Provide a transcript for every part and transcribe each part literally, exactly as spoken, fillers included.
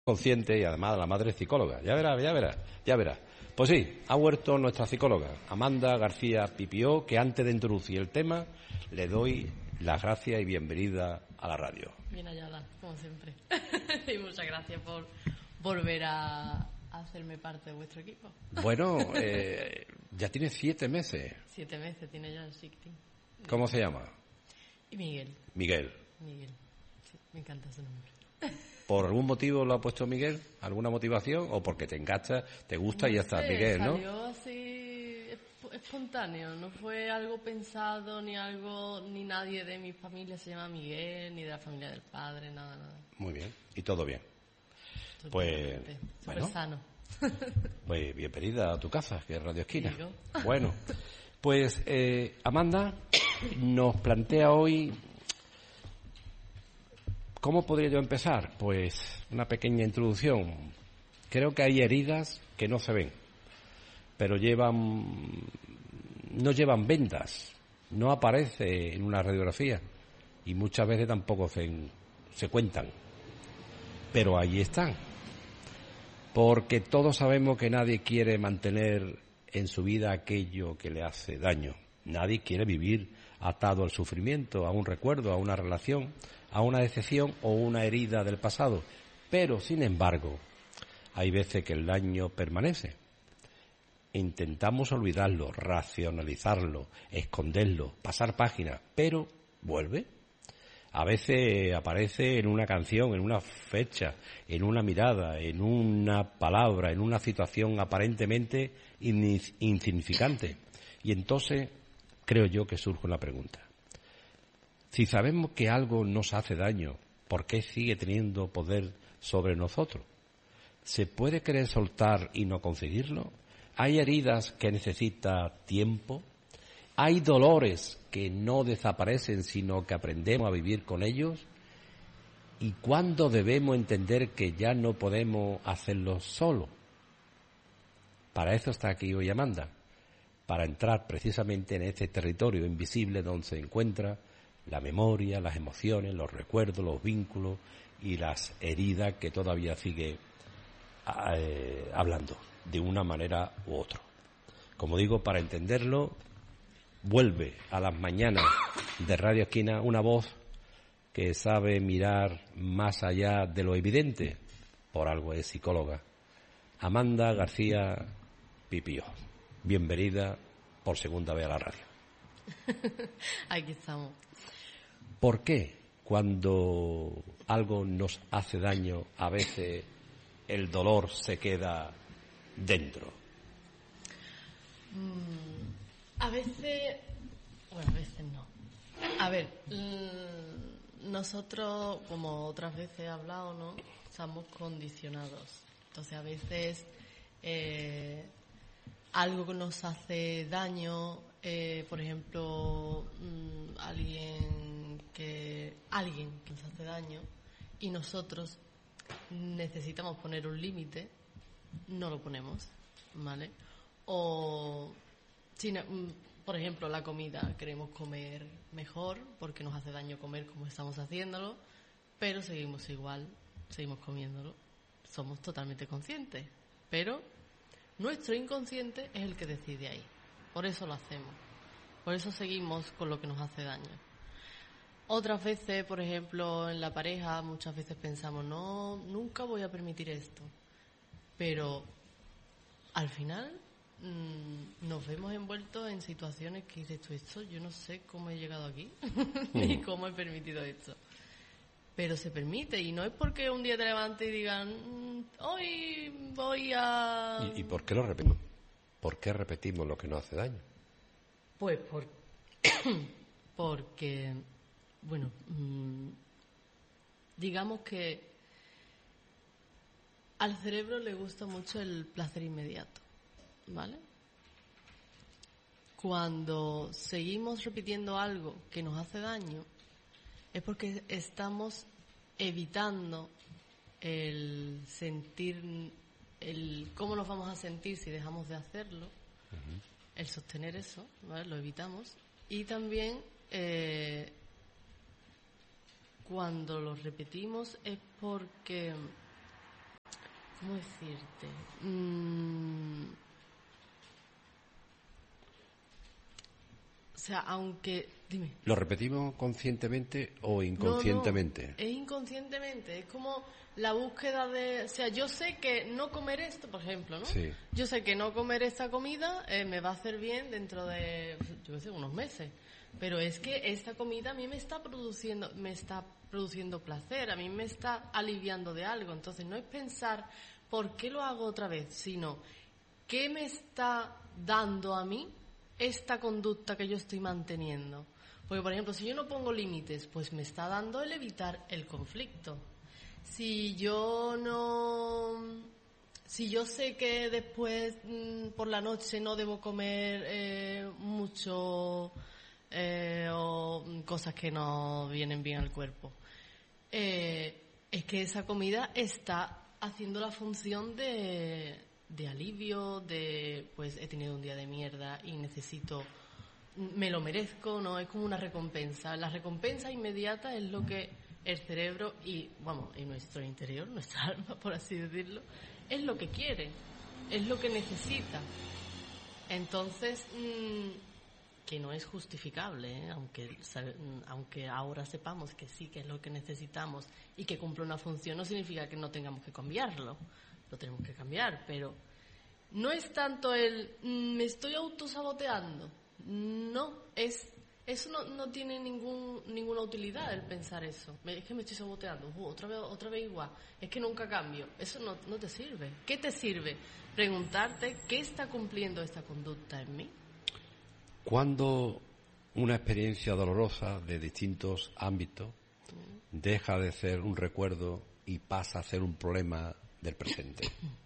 consciente y además la madre es psicóloga. Ya verás, ya verás, ya verás. Pues sí, ha vuelto nuestra psicóloga, Amanda García Pipió, que antes de introducir el tema le doy las gracias y bienvenida a la radio. Bien hallada, como siempre. Y muchas gracias por volver a, a hacerme parte de vuestro equipo. Bueno, eh, ya tiene siete meses. Siete meses tiene ya el Sixteen. ¿Cómo se llama? Y Miguel. Miguel. Miguel. Sí, me encanta ese nombre. ¿Por algún motivo lo ha puesto Miguel? ¿Alguna motivación? ¿O porque te engancha, te gusta y ya está, Miguel, no? Salió así espontáneo, no fue algo pensado, ni algo, ni nadie de mi familia se llama Miguel, ni de la familia del padre, nada, nada. Muy bien, y todo bien. Pues, bueno, sano. Pues bienvenida a tu casa, que es Radio Esquina. Digo. Bueno, pues eh, Amanda nos plantea hoy. ¿Cómo podría yo empezar? Pues una pequeña introducción. Creo que hay heridas que no se ven, pero llevan, no llevan vendas, no aparece en una radiografía y muchas veces tampoco se, se cuentan. Pero ahí están, porque todos sabemos que nadie quiere mantener en su vida aquello que le hace daño. Nadie quiere vivir atado al sufrimiento, a un recuerdo, a una relación, a una decepción o una herida del pasado. Pero, sin embargo, hay veces que el daño permanece. Intentamos olvidarlo, racionalizarlo, esconderlo, pasar páginas, pero vuelve. A veces aparece en una canción, en una fecha, en una mirada, en una palabra, en una situación aparentemente insignificante. Y entonces creo yo que surge una pregunta. Si sabemos que algo nos hace daño, ¿por qué sigue teniendo poder sobre nosotros? ¿Se puede querer soltar y no conseguirlo? ¿Hay heridas que necesitan tiempo? ¿Hay dolores que no desaparecen, sino que aprendemos a vivir con ellos? ¿Y cuándo debemos entender que ya no podemos hacerlo solo? Para eso está aquí hoy Amanda, para entrar precisamente en este territorio invisible donde se encuentra la memoria, las emociones, los recuerdos, los vínculos y las heridas que todavía sigue eh, hablando de una manera u otra. Como digo, para entenderlo, vuelve a las mañanas de Radio Esquina una voz que sabe mirar más allá de lo evidente, por algo es psicóloga, Amanda García Pipió. Bienvenida por segunda vez a la radio. Aquí estamos. ¿Por qué cuando algo nos hace daño a veces el dolor se queda dentro? Mm, a veces, bueno, a veces no. A ver, nosotros, como otras veces he hablado, ¿no? Estamos condicionados. Entonces, a veces eh, algo que nos hace daño, eh, por ejemplo, mmm, alguien que alguien que nos hace daño y nosotros necesitamos poner un límite, no lo ponemos, ¿vale? O, si, por ejemplo, la comida, queremos comer mejor porque nos hace daño comer como estamos haciéndolo, pero seguimos igual, seguimos comiéndolo. Somos totalmente conscientes, pero nuestro inconsciente es el que decide ahí. Por eso lo hacemos. Por eso seguimos con lo que nos hace daño. Otras veces, por ejemplo, en la pareja, muchas veces pensamos, no, nunca voy a permitir esto. Pero al final mmm, nos vemos envueltos en situaciones que dices tú, esto, yo no sé cómo he llegado aquí, ni cómo he permitido esto. Pero se permite, y no es porque un día te levantes y digan, mmm, hoy voy a... ¿Y, ¿Y por qué lo repetimos? ¿Por qué repetimos lo que nos hace daño? Pues por... porque... Bueno, mmm, digamos que al cerebro le gusta mucho el placer inmediato, ¿vale? Cuando seguimos repitiendo algo que nos hace daño, es porque estamos evitando el sentir, el cómo nos vamos a sentir si dejamos de hacerlo, uh-huh. El sostener eso, ¿vale? Lo evitamos. Y también... Eh, Cuando lo repetimos es porque ¿Cómo decirte? Mm, o sea, aunque... Dime. ¿Lo repetimos conscientemente o inconscientemente? No, no, es inconscientemente. Es como la búsqueda de... O sea, yo sé que no comer esto, por ejemplo, ¿no? Sí. Yo sé que no comer esta comida eh, me va a hacer bien dentro de, yo qué sé, unos meses. Pero es que esta comida a mí me está produciendo, me está produciendo placer, a mí me está aliviando de algo. Entonces no es pensar por qué lo hago otra vez, sino qué me está dando a mí esta conducta que yo estoy manteniendo. Porque, por ejemplo, si yo no pongo límites, pues me está dando el evitar el conflicto. Si yo no... Si yo sé que después mmm, por la noche no debo comer eh, mucho eh, o cosas que no vienen bien al cuerpo, eh, es que esa comida está haciendo la función de, de alivio, de pues he tenido un día de mierda y necesito... me lo merezco, ¿no? Es como una recompensa. La recompensa inmediata es lo que el cerebro y, vamos, y nuestro interior, nuestra alma, por así decirlo, es lo que quiere, es lo que necesita. Entonces, mmm, que no es justificable, ¿eh? aunque, aunque ahora sepamos que sí que es lo que necesitamos y que cumple una función, no significa que no tengamos que cambiarlo, lo tenemos que cambiar, pero no es tanto el mmm, me estoy autosaboteando. No, es eso no, no tiene ningún ninguna utilidad el pensar eso. Es que me estoy saboteando, uh, otra vez otra vez igual. Es que nunca cambio. Eso no, no te sirve. ¿Qué te sirve? Preguntarte qué está cumpliendo esta conducta en mí. ¿Cuándo una experiencia dolorosa de distintos ámbitos mm. deja de ser un recuerdo y pasa a ser un problema del presente?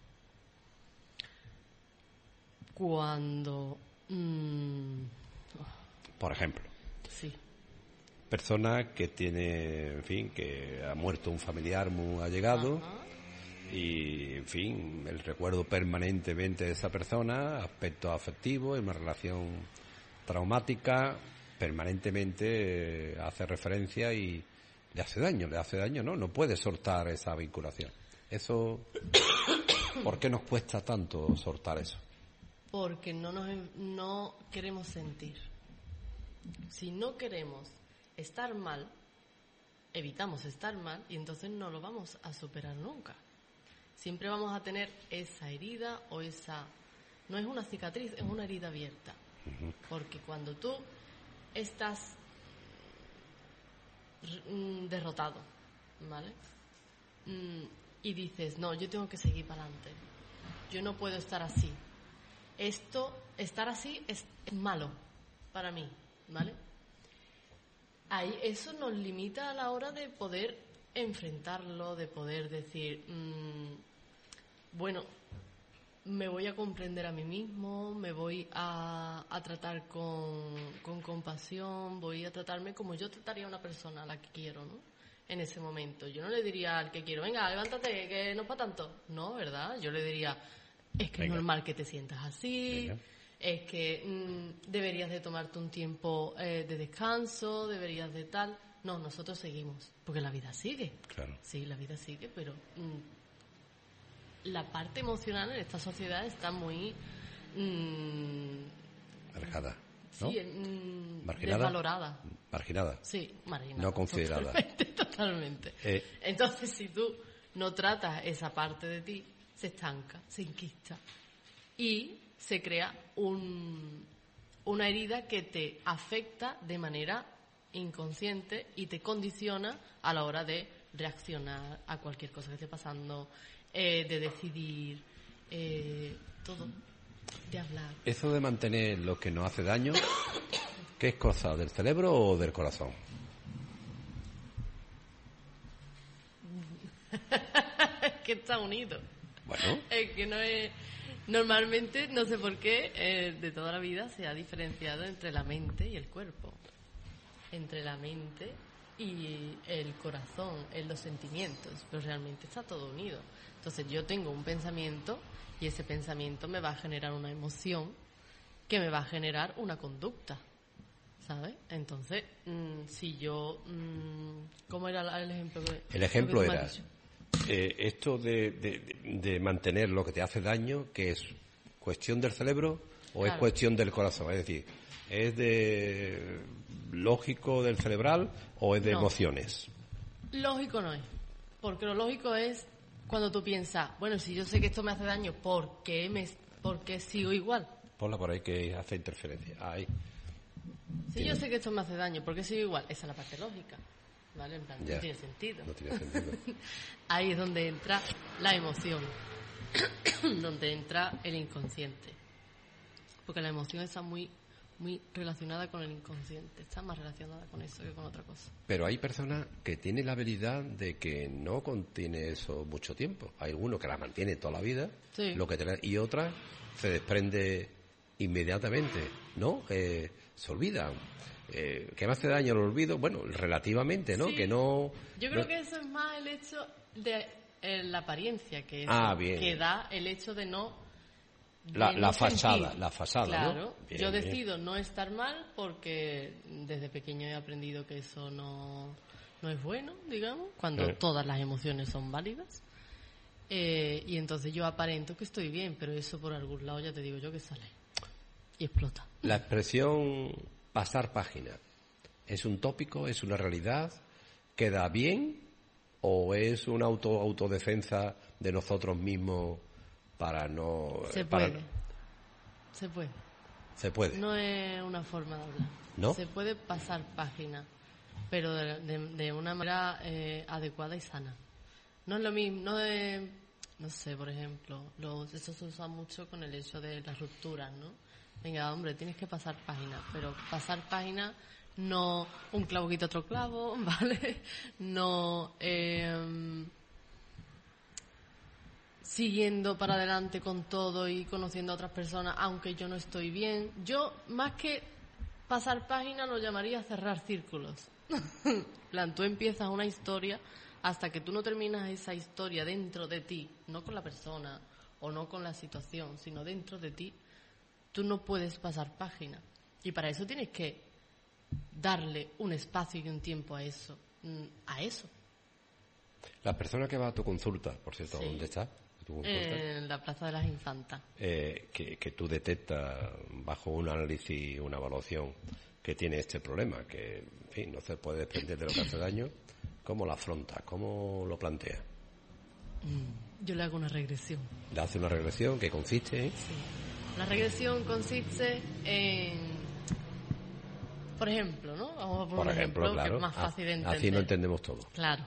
Cuando Mm. Por ejemplo, sí. persona que tiene, en fin, que ha muerto un familiar muy allegado. Ajá. Y, en fin, el recuerdo permanentemente de esa persona, aspectos afectivos, en una relación traumática, permanentemente eh, hace referencia y le hace daño, le hace daño, ¿no? No puede soltar esa vinculación. Eso, ¿por qué nos cuesta tanto soltar eso? Porque no nos no queremos sentir. Si no queremos estar mal, evitamos estar mal y entonces no lo vamos a superar nunca. Siempre vamos a tener esa herida o esa... No es una cicatriz, es una herida abierta. Uh-huh. Porque cuando tú estás derrotado, ¿vale? Y dices, no, yo tengo que seguir para adelante. Yo no puedo estar así. Esto, estar así es, es malo para mí, ¿vale? Ahí eso nos limita a la hora de poder enfrentarlo, de poder decir, mmm, bueno, me voy a comprender a mí mismo, me voy a, a tratar con, con compasión, voy a tratarme como yo trataría a una persona a la que quiero, ¿no? En ese momento. Yo no le diría al que quiero, venga, levántate, que no es para tanto. No, ¿verdad? Yo le diría... Es que Venga. Es normal que te sientas así, Venga. Es que mmm, deberías de tomarte un tiempo eh, de descanso, deberías de tal. No, nosotros seguimos, porque la vida sigue. Claro. Sí, la vida sigue, pero mmm, la parte emocional en esta sociedad está muy... Mmm, Marcada, ¿no? Sí, mmm, ¿Marginada? Desvalorada. Marginada. Sí, marginada. No considerada. Totalmente, totalmente. Eh. Entonces, si tú no tratas esa parte de ti, se estanca, se enquista y se crea un, una herida que te afecta de manera inconsciente y te condiciona a la hora de reaccionar a cualquier cosa que esté pasando, eh, de decidir, eh, todo, de hablar. Eso de mantener lo que nos hace daño, ¿qué es cosa, del cerebro o del corazón? Que está unido. Bueno. Es que no es... Normalmente, no sé por qué, eh, de toda la vida se ha diferenciado entre la mente y el cuerpo. Entre la mente y el corazón, en los sentimientos. Pero realmente está todo unido. Entonces yo tengo un pensamiento y ese pensamiento me va a generar una emoción que me va a generar una conducta. ¿Sabes? Entonces, mmm, si yo... Mmm, ¿cómo era el ejemplo? Que, el ejemplo que era... eh, esto de, de, de mantener lo que te hace daño, ¿que es cuestión del cerebro o claro. es cuestión del corazón? Es decir, ¿es de lógico del cerebral o es de no. emociones? Lógico no es, porque lo lógico es cuando tú piensas, bueno, si yo sé que esto me hace daño, ¿por qué, me, por qué sigo igual? Ponla por ahí que hace interferencia. Ahí. Si ¿Tiene? Yo sé que esto me hace daño, ¿por qué sigo igual? Esa es la parte lógica, ¿vale? En plan, ya. no tiene sentido. No tiene sentido. Ahí es donde entra la emoción, donde entra el inconsciente. Porque la emoción está muy, muy relacionada con el inconsciente, está más relacionada con eso que con otra cosa. Pero hay personas que tienen la habilidad de que no contiene eso mucho tiempo. Hay algunos que la mantiene toda la vida, sí. lo que te, y otras se desprende inmediatamente, ¿no? Eh, se olvidan. Eh, ¿Qué me hace daño el olvido? Bueno, relativamente, ¿no? Sí. Que no. Yo creo no... que eso es más el hecho de eh, la apariencia que, eso, ah, bien. que da el hecho de no. De la, no la fachada, sentir. la fachada, claro, ¿no? Bien, yo bien. decido no estar mal porque desde pequeño he aprendido que eso no, no es bueno, digamos, cuando eh. todas las emociones son válidas. Eh, y entonces yo aparento que estoy bien, pero eso por algún lado ya te digo yo que sale y explota. La expresión pasar página, ¿es un tópico, es una realidad? ¿Queda bien o es una auto autodefensa de nosotros mismos para no... Se para... puede, se puede. Se puede. No es una forma de hablar. ¿No? Se puede pasar página, pero de, de, de una manera eh, adecuada y sana. No es lo mismo, no es... No sé, por ejemplo, los, eso se usa mucho con el hecho de las rupturas, ¿no? Venga, hombre, tienes que pasar página, pero pasar página no un clavo quita otro clavo, ¿vale? No eh, siguiendo para adelante con todo y conociendo a otras personas, aunque yo no estoy bien. Yo, más que pasar página, lo llamaría cerrar círculos. En plan, tú empiezas una historia hasta que tú no terminas esa historia dentro de ti, no con la persona o no con la situación, sino dentro de ti, tú no puedes pasar página. Y para eso tienes que darle un espacio y un tiempo a eso. A eso. La persona que va a tu consulta, por cierto, sí. ¿dónde está? En la Plaza de las Infantas. Eh, que, que tú detectas bajo un análisis, una evaluación, que tiene este problema, que, en fin, no se puede desprender de lo que hace daño. ¿Cómo lo afronta? ¿Cómo lo plantea? Yo le hago una regresión. ¿Le hace una regresión que consiste en...? Sí. La regresión consiste en... Por ejemplo, ¿no? Vamos a poner por un ejemplo, ejemplo claro. que es más fácil de entender. Así lo entendemos todo. Claro.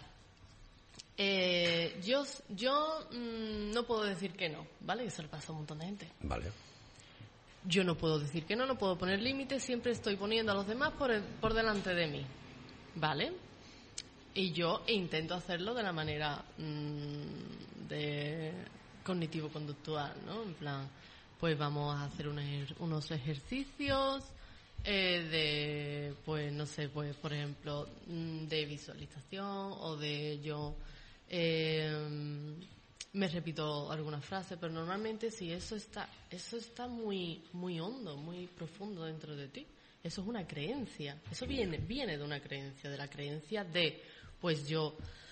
Eh, yo yo mmm, no puedo decir que no, ¿vale? Eso le pasa a un montón de gente. Vale. Yo no puedo decir que no, no puedo poner límites, siempre estoy poniendo a los demás por, el, por delante de mí, ¿vale? Y yo intento hacerlo de la manera mmm, de cognitivo-conductual, ¿no? En plan, pues vamos a hacer un ejer- unos ejercicios eh, de, pues no sé, pues por ejemplo, de visualización o de yo eh, me repito alguna frase, pero normalmente si eso está, eso está muy, muy hondo, muy profundo dentro de ti. Eso es una creencia, eso viene, viene de una creencia, de la creencia de, pues yo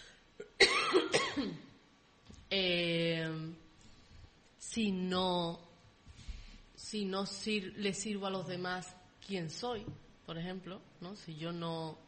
eh, si no si no sir, le sirvo a los demás, ¿quién soy? Por ejemplo, ¿no? Si yo no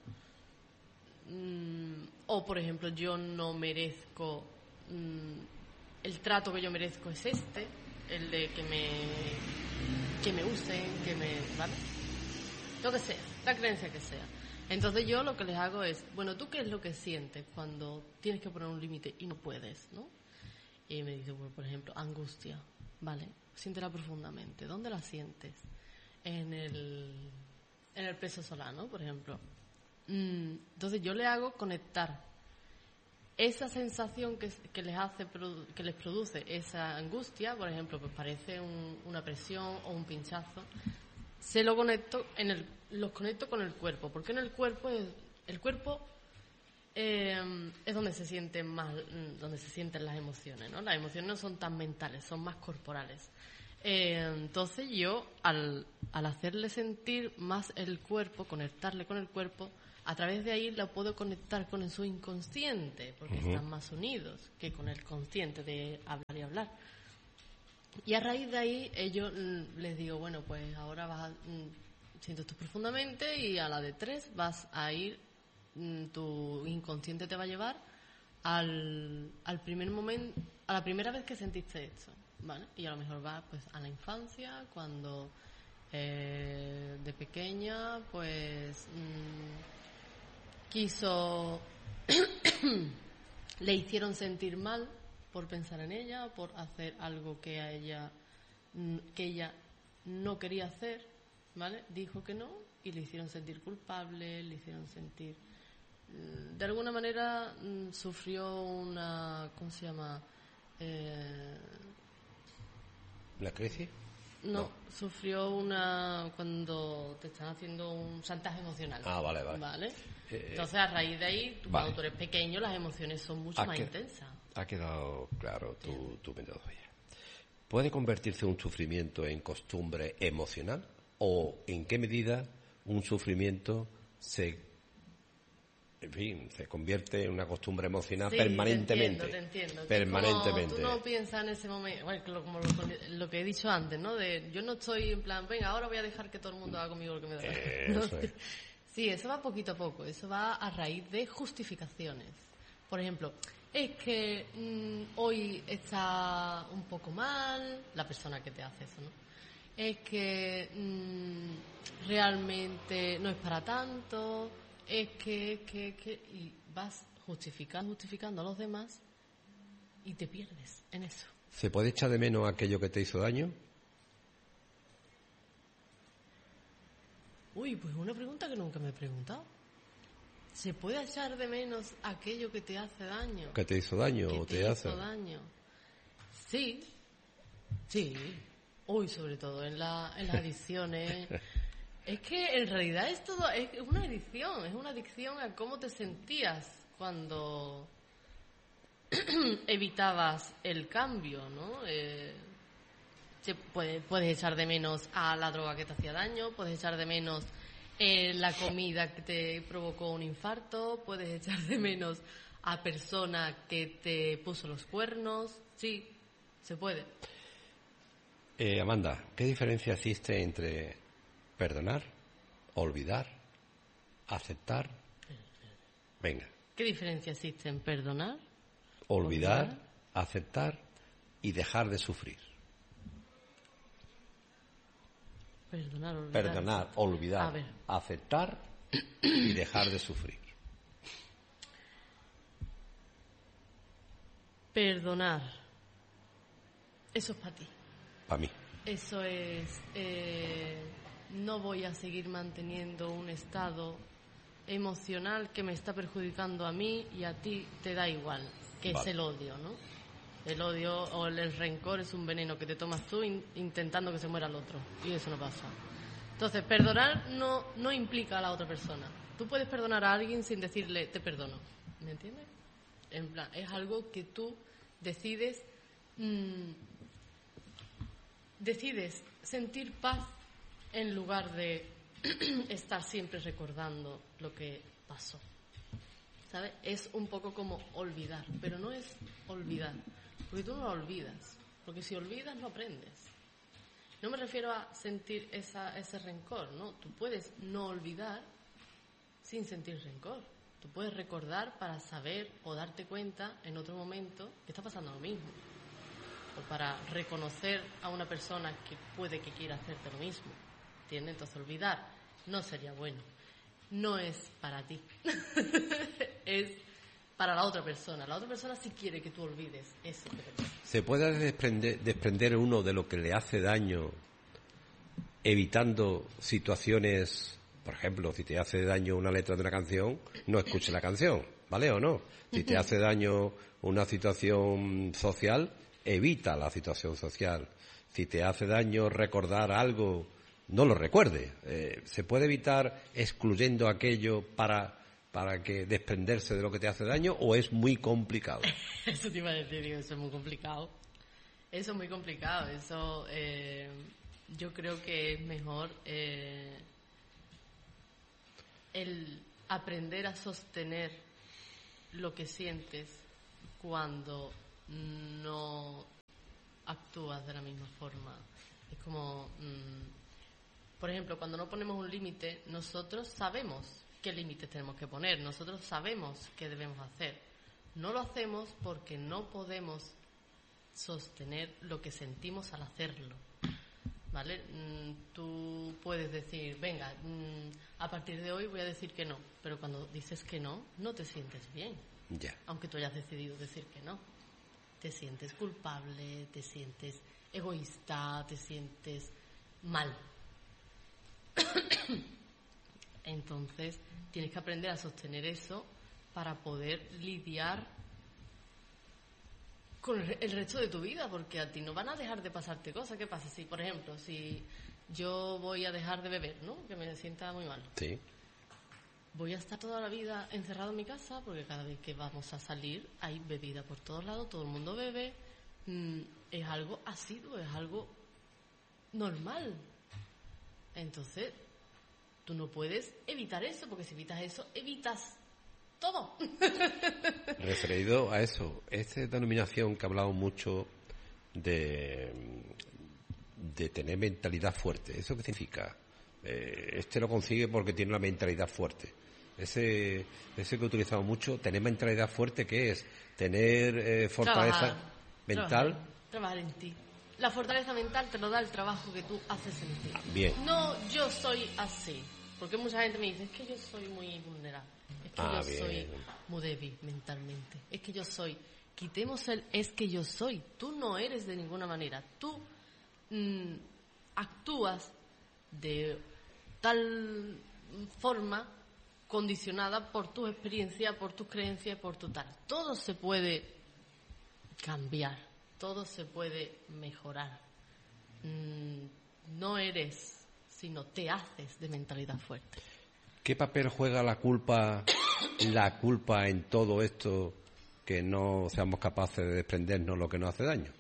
mmm, o por ejemplo yo no merezco mmm, el trato que yo merezco es este, el de que me que me usen, que me, ¿vale? Lo que sea, la creencia que sea. Entonces yo lo que les hago es, bueno, ¿tú qué es lo que sientes cuando tienes que poner un límite y no puedes, ¿no? Y me dice, bueno, por ejemplo, angustia, ¿vale? Siéntela profundamente. ¿Dónde la sientes? En el, en el plexo solar, ¿no? Por ejemplo. Mm, entonces yo le hago conectar esa sensación que, que les hace, que les produce esa angustia, por ejemplo, pues parece un, una presión o un pinchazo. Se lo conecto en el, los conecto con el cuerpo, porque en el cuerpo es, el cuerpo eh, es donde se sienten más, donde se sienten las emociones, ¿no? Las emociones no son tan mentales, son más corporales. Eh, entonces yo al, al hacerle sentir más el cuerpo, conectarle con el cuerpo, a través de ahí la puedo conectar con su inconsciente, porque uh-huh. están más unidos que con el consciente de hablar y hablar. Y a raíz de ahí, ellos les digo, bueno, pues ahora vas a, siento esto profundamente y a la de tres vas a ir, tu inconsciente te va a llevar al, al primer momento, a la primera vez que sentiste esto, ¿vale? Y a lo mejor va pues a la infancia, cuando eh, de pequeña, pues mmm, quiso, le hicieron sentir mal por pensar en ella, por hacer algo que a ella, que ella no quería hacer, ¿vale? Dijo que no y le hicieron sentir culpable, le hicieron sentir, de alguna manera sufrió una, ¿cómo se llama? Eh, ¿La crisis? No, no, sufrió una, cuando te están haciendo un chantaje emocional. Ah, vale, vale. ¿Vale? Eh, Entonces, a raíz de ahí, tú, vale. cuando tú eres pequeño, las emociones son mucho más que, intensas. Ha quedado claro tu, tu metodología. ¿Puede convertirse un sufrimiento en costumbre emocional? ¿O en qué medida un sufrimiento se, en fin, se convierte en una costumbre emocional sí, permanentemente? Te entiendo, te entiendo. Permanentemente. Como tú no piensas en ese momento, bueno, como lo, lo que he dicho antes, ¿no? De, yo no estoy en plan, venga, ahora voy a dejar que todo el mundo haga conmigo lo que me da. Eh, ¿no? Eso es. Sí, eso va poquito a poco, eso va a raíz de justificaciones. Por ejemplo, es que mmm, hoy está un poco mal la persona que te hace eso, ¿no? Es que mmm, realmente no es para tanto, es que, es que, es que... Y vas justificando, justificando a los demás y te pierdes en eso. ¿Se puede echar de menos aquello que te hizo daño? Uy, pues una pregunta que nunca me he preguntado. ¿Se puede echar de menos aquello que te hace daño? ¿Que te hizo daño o te, te hace? hizo daño? Sí, sí. Uy, sobre todo en, la, en las adicciones. Es que en realidad es todo, es una adicción, es una adicción a cómo te sentías cuando evitabas el cambio, ¿no? Eh, Puedes, puedes echar de menos a la droga que te hacía daño, puedes echar de menos eh, la comida que te provocó un infarto, puedes echar de menos a persona que te puso los cuernos. Sí, se puede. Eh, Amanda, ¿qué diferencia existe entre perdonar, olvidar, aceptar? Venga. ¿Qué diferencia existe en perdonar, olvidar, olvidar, aceptar y dejar de sufrir? Perdonar, olvidar. Perdonar, olvidar, aceptar y dejar de sufrir. Perdonar. Eso es para ti. Para mí. Eso es... Eh, no voy a seguir manteniendo un estado emocional que me está perjudicando a mí y a ti te da igual, que vale. Es el odio, ¿no? El odio o el rencor es un veneno que te tomas tú in, intentando que se muera el otro. Y eso no pasa. Entonces, perdonar no, no implica a la otra persona. Tú puedes perdonar a alguien sin decirle, te perdono. ¿Me entiendes? En plan, es algo que tú decides... Mmm, decides sentir paz en lugar de estar siempre recordando lo que pasó. ¿Sabes? Es un poco como olvidar, pero no es olvidar. Porque tú no lo olvidas. Porque si olvidas, no aprendes. No me refiero a sentir esa, ese rencor, ¿no? Tú puedes no olvidar sin sentir rencor. Tú puedes recordar para saber o darte cuenta en otro momento que está pasando lo mismo. O para reconocer a una persona que puede que quiera hacerte lo mismo. ¿Entiendes? Entonces olvidar no sería bueno. No es para ti. Es... para la otra persona. La otra persona sí quiere que tú olvides eso. ¿Se puede desprender, desprender uno de lo que le hace daño evitando situaciones, por ejemplo, si te hace daño una letra de una canción, no escuche la canción, ¿vale o no? Si te hace daño una situación social, evita la situación social. Si te hace daño recordar algo, no lo recuerde. Eh, ¿Se puede evitar excluyendo aquello para... para que desprenderse de lo que te hace daño, o es muy complicado? Eso te iba a decir, digo, eso es muy complicado. Eso es muy complicado. Eso eh, yo creo que es mejor eh, el aprender a sostener lo que sientes cuando no actúas de la misma forma. Es como, mmm, por ejemplo, cuando no ponemos un límite, nosotros sabemos qué límites tenemos que poner, nosotros sabemos qué debemos hacer. No lo hacemos porque no podemos sostener lo que sentimos al hacerlo. ¿Vale? Mm, tú puedes decir, venga, mm, a partir de hoy voy a decir que no, pero cuando dices que no, no te sientes bien. Ya. Aunque tú hayas decidido decir que no. Te sientes culpable, te sientes egoísta, te sientes mal. Entonces, tienes que aprender a sostener eso para poder lidiar con el resto de tu vida, porque a ti no van a dejar de pasarte cosas. ¿Qué pasa? Si, por ejemplo, si yo voy a dejar de beber, ¿no? Que me sienta muy mal. Sí. Voy a estar toda la vida encerrado en mi casa, porque cada vez que vamos a salir hay bebida por todos lados, todo el mundo bebe. Mm, es algo asiduo, es algo normal. Entonces, tú no puedes evitar eso, porque si evitas eso, evitas todo. Referido a eso, esta denominación que ha hablado mucho de, de tener mentalidad fuerte, ¿eso qué significa? Eh, este lo consigue porque tiene una mentalidad fuerte. Ese, ese que he utilizado mucho, tener mentalidad fuerte, ¿qué es? Tener eh, fortaleza Trabajar, mental. Trabajar, trabajar en ti. La fortaleza mental te lo da el trabajo que tú haces en ti. Bien. No, yo soy así. Porque mucha gente me dice, es que yo soy muy vulnerable. Es que Ah, yo bien. soy muy débil mentalmente. Es que yo soy... Quitemos el es que yo soy. Tú no eres de ninguna manera. Tú mmm, actúas de tal forma condicionada por tu experiencia, por tus creencias, por tu tal. Todo se puede cambiar, todo se puede mejorar. Mm, no eres, sino te haces de mentalidad fuerte. ¿Qué papel juega la culpa, la culpa en todo esto que no seamos capaces de desprendernos lo que nos hace daño?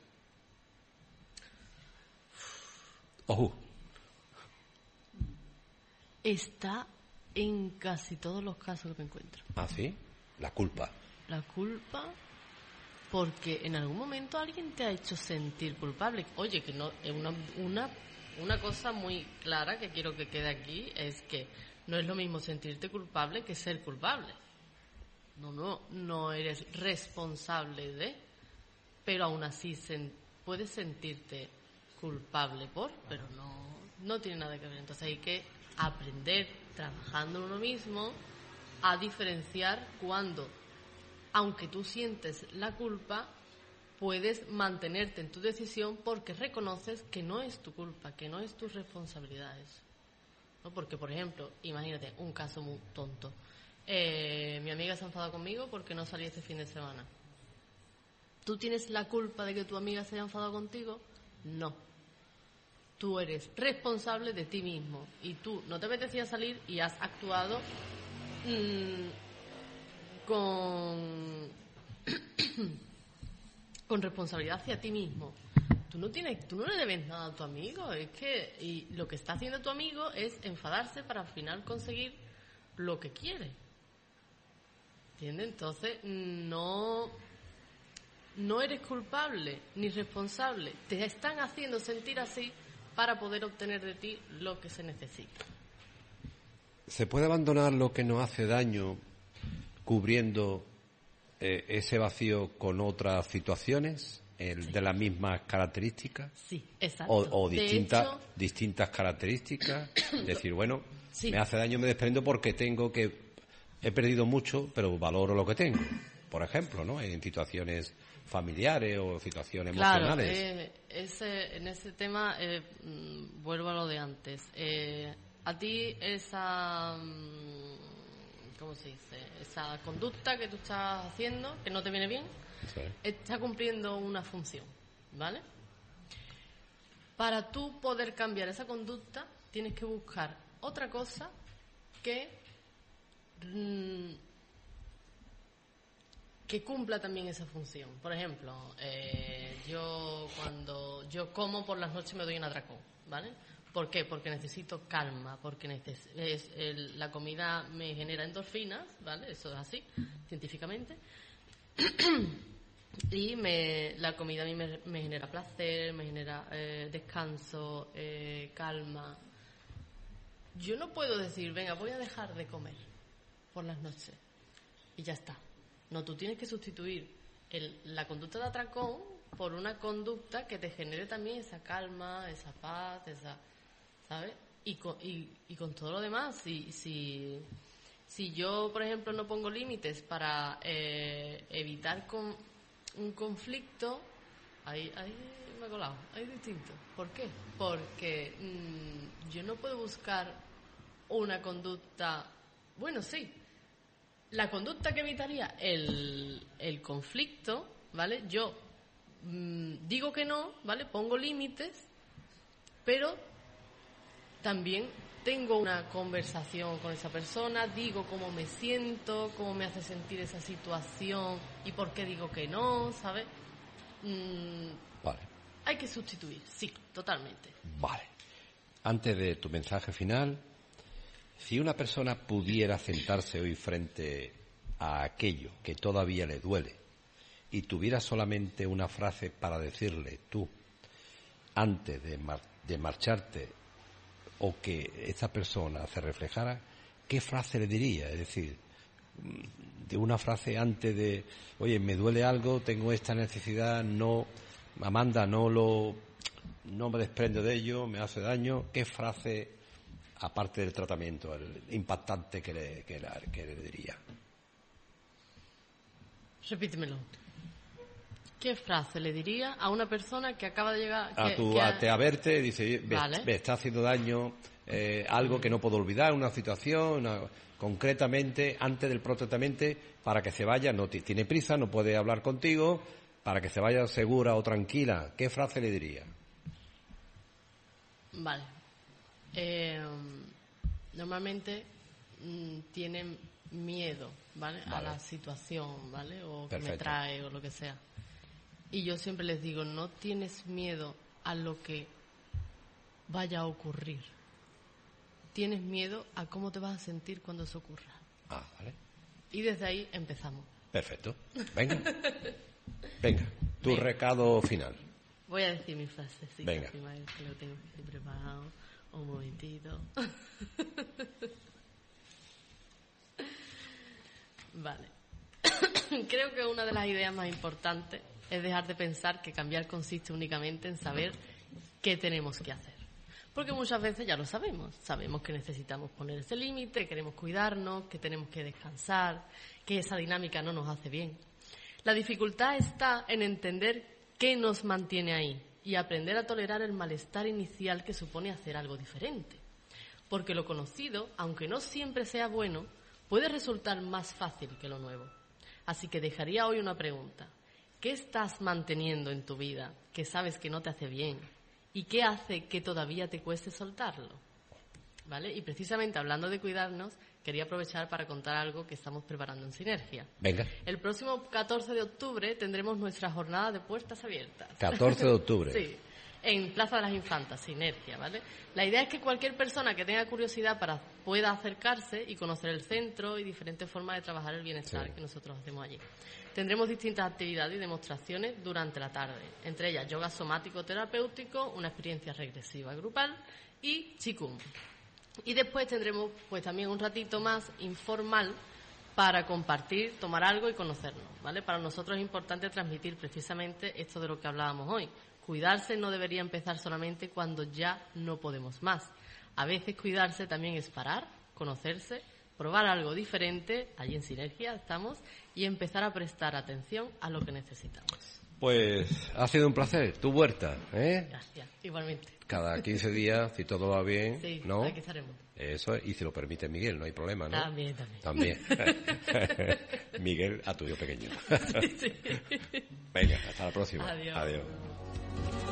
Ojo. Está en casi todos los casos que me encuentro. ¿Ah, sí? La culpa. La culpa, porque en algún momento alguien te ha hecho sentir culpable. Oye, que no, es una, una, una cosa muy clara que quiero que quede aquí, es que no es lo mismo sentirte culpable que ser culpable. No, no, no eres responsable de, pero aún así sen, puedes sentirte culpable por, pero no, no tiene nada que ver. Entonces hay que aprender, trabajando en uno mismo, a diferenciar cuando, aunque tú sientes la culpa, puedes mantenerte en tu decisión porque reconoces que no es tu culpa, que no es tu responsabilidad eso. ¿No? Porque, por ejemplo, imagínate, un caso muy tonto. Eh, mi amiga se ha enfadado conmigo porque no salí este fin de semana. ¿Tú tienes la culpa de que tu amiga se haya enfadado contigo? No. Tú eres responsable de ti mismo y tú no te apetecía salir y has actuado mmm, con con responsabilidad hacia ti mismo. Tú no tienes, tú no le debes nada a tu amigo, es que y lo que está haciendo tu amigo es enfadarse para al final conseguir lo que quiere. ¿Entiendes? Entonces no no eres culpable ni responsable. Te están haciendo sentir así para poder obtener de ti lo que se necesita. ¿Se puede abandonar lo que nos hace daño cubriendo eh, ese vacío con otras situaciones el, Sí. de las mismas características? Sí, exacto. O, o distintas, hecho, distintas características. Decir, bueno, sí. me hace daño, me desprendo porque tengo que... He perdido mucho, pero valoro lo que tengo. Por ejemplo, ¿no? En situaciones familiares o situaciones Claro, emocionales. eh, ese, en ese tema eh, mm, vuelvo a lo de antes. Eh, a ti esa, mm, ¿cómo se dice? Esa conducta que tú estás haciendo, que no te viene bien, Sí. está cumpliendo una función, ¿vale? Para tú poder cambiar esa conducta, tienes que buscar otra cosa que mm, que cumpla también esa función. Por ejemplo, eh, yo cuando yo como por las noches me doy un atracón, ¿vale? ¿Por qué? Porque necesito calma, porque neces- es, el, la comida me genera endorfinas, ¿vale? Eso es así, científicamente. Y me, la comida a mí me, me genera placer, me genera eh, descanso, eh, calma. Yo no puedo decir, venga, voy a dejar de comer por las noches y ya está. No, tú tienes que sustituir el, la conducta de atracón por una conducta que te genere también esa calma, esa paz, esa, ¿sabes? Y con, y, y con todo lo demás, si, si, si yo, por ejemplo, no pongo límites para eh, evitar con, un conflicto, ahí, ahí me he colado, ahí es distinto. ¿Por qué? Porque mmm, yo no puedo buscar una conducta, bueno, sí, la conducta que evitaría el, el conflicto, ¿vale? Yo mmm, digo que no, ¿vale? Pongo límites, pero también tengo una conversación con esa persona, digo cómo me siento, cómo me hace sentir esa situación y por qué digo que no, ¿sabes? Mm, Vale. Hay que sustituir, sí, totalmente. Vale. Antes de tu mensaje final, si una persona pudiera sentarse hoy frente a aquello que todavía le duele y tuviera solamente una frase para decirle tú, antes de, mar- de marcharte, o que esta persona se reflejara, ¿qué frase le diría? Es decir, de una frase antes de, oye, me duele algo, tengo esta necesidad, no, Amanda, no lo, no me desprendo de ello, me hace daño. ¿Qué frase, aparte del tratamiento, el impactante que le, que la, que le diría? Repítemelo. ¿Qué frase le diría a una persona que acaba de llegar? A que, tu, que a, ha... te a verte, dice, me, Vale. me está haciendo daño eh, algo que no puedo olvidar, una situación, una, concretamente, antes del protratamiento, para que se vaya, no t- tiene prisa, no puede hablar contigo, para que se vaya segura o tranquila. ¿Qué frase le diría? Vale. Eh, normalmente mmm, tienen miedo, ¿vale? Vale. A la situación, ¿vale? O que Perfecto. me trae o lo que sea. Y yo siempre les digo, no tienes miedo a lo que vaya a ocurrir. Tienes miedo a cómo te vas a sentir cuando eso ocurra. Ah, vale. Y desde ahí empezamos. Perfecto. Venga. Venga, tu Venga. recado final. Voy a decir mi frasecita. Venga. Que lo tengo aquí preparado. Un momentito. Vale. Creo que una de las ideas más importantes es dejar de pensar que cambiar consiste únicamente en saber qué tenemos que hacer. Porque muchas veces ya lo sabemos. Sabemos que necesitamos poner ese límite, queremos cuidarnos, que tenemos que descansar, que esa dinámica no nos hace bien. La dificultad está en entender qué nos mantiene ahí y aprender a tolerar el malestar inicial que supone hacer algo diferente. Porque lo conocido, aunque no siempre sea bueno, puede resultar más fácil que lo nuevo. Así que dejaría hoy una pregunta. ¿Qué estás manteniendo en tu vida que sabes que no te hace bien? ¿Y qué hace que todavía te cueste soltarlo? ¿Vale? Y precisamente hablando de cuidarnos, quería aprovechar para contar algo que estamos preparando en Sinergia. Venga. El próximo catorce de octubre tendremos nuestra jornada de puertas abiertas. catorce de octubre. Sí, en Plaza de las Infantas, Sinergia, ¿vale? La idea es que cualquier persona que tenga curiosidad para pueda acercarse y conocer el centro y diferentes formas de trabajar el bienestar Sí. que nosotros hacemos allí. Tendremos distintas actividades y demostraciones durante la tarde, entre ellas yoga somático terapéutico, una experiencia regresiva grupal y Qigong. Y después tendremos pues también un ratito más informal para compartir, tomar algo y conocernos, ¿vale? Para nosotros es importante transmitir precisamente esto de lo que hablábamos hoy. Cuidarse no debería empezar solamente cuando ya no podemos más. A veces cuidarse también es parar, conocerse, probar algo diferente, allí en Sinergia estamos, y empezar a prestar atención a lo que necesitamos. Pues ha sido un placer. Tu huerta, ¿eh? Gracias, igualmente. Cada quince días, si todo va bien, Sí, ¿no? aquí estaremos. Eso es, y si lo permite Miguel, no hay problema, ¿no? También, también. También. Miguel, a tuyo pequeño. Sí. Venga, hasta la próxima. Adiós. Adiós.